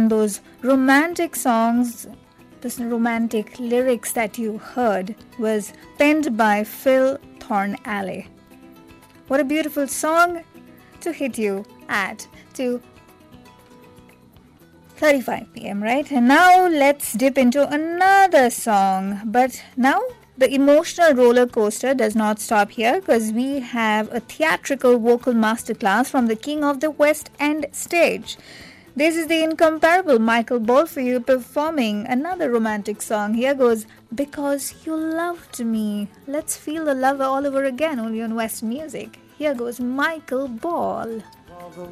those romantic songs, this romantic lyrics that you heard was penned by Phil Thornalley. What a beautiful song to hit you at 2:35 p.m., right? And now let's dip into another song. But now the emotional roller coaster does not stop here, because we have a theatrical vocal masterclass from the king of the West End stage. This is the incomparable Michael Ball for you, performing another romantic song. Here goes Because You Loved Me. Let's feel the love all over again, only on West Music. Here goes Michael Ball.